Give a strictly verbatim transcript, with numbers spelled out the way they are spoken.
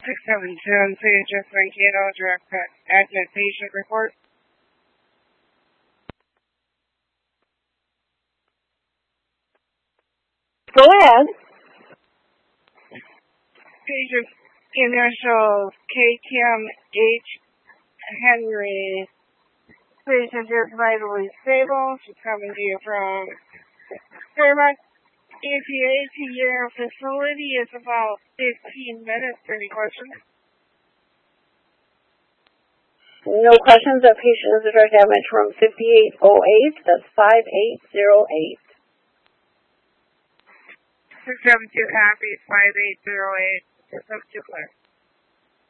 six seven ten, Just Mankato, direct active patient report. Go ahead. Patient initials K T M H Henry. Patient is vitally stable. She's coming to you from Fairmont A P A to your facility. It's about fifteen minutes. Any questions? No questions. That patient is a direct admit from fifty-eight oh eight. That's five eight zero eight. six seven two happy five eight zero eight. Just up to clear.